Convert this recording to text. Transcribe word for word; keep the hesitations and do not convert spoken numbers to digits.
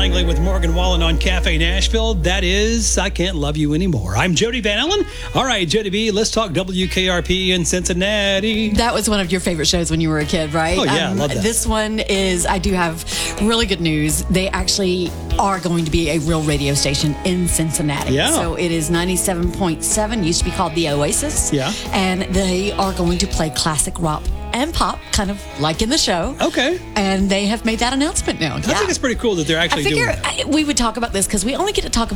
Langley with Morgan Wallen on Cafe Nashville. That is I Can't Love You Anymore. I'm Jody Van Allen. All right, Jody B, let's talk W K R P in Cincinnati. That was one of your favorite shows when you were a kid, right? Oh, yeah, um, I love that. This one is, I do have really good news. They actually are going to be a real radio station in Cincinnati. Yeah. So it is ninety-seven point seven, used to be called The Oasis. Yeah. And they are going to play classic rock and pop, kind of like in the show. Okay. And they have made that announcement now. I think it's pretty cool that they're actually I figure doing that. I, we would talk about this because we only get to talk about